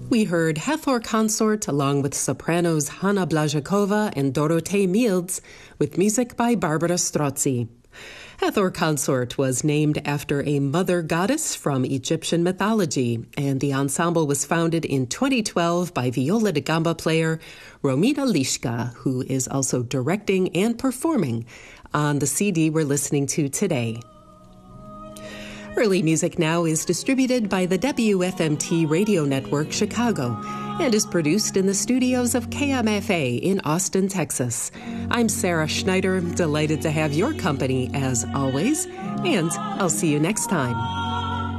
We heard Hathor Consort along with sopranos Hanna Blajakova and Dorotei Milds with music by Barbara Strozzi. Hathor Consort was named after a mother goddess from Egyptian mythology, and the ensemble was founded in 2012 by viola da gamba player Romina Lishka, who is also directing and performing on the CD we're listening to today. Early Music Now is distributed by the WFMT Radio Network Chicago and is produced in the studios of KMFA in Austin, Texas. I'm Sarah Schneider, delighted to have your company as always, and I'll see you next time.